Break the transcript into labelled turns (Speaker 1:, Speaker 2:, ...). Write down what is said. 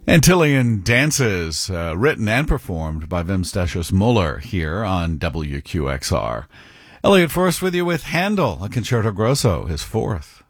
Speaker 1: Antillian Dances, written and performed by Wim Stecius Muller here on WQXR. Elliot Forrest with you with Handel, a Concerto Grosso, his fourth.